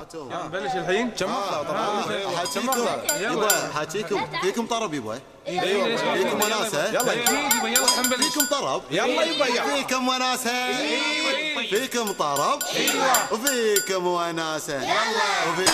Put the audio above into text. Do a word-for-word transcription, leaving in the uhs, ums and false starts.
نبلش الحين. كم مقطع طبعا؟ حاجيكم يبا حاجيكم فيكم طرب يبا. ايوه فيكم وناسه. يلا يلا نبلش. فيكم طرب. يلا يبا فيكم وناسه. فيكم طرب. وفيكم وناسه.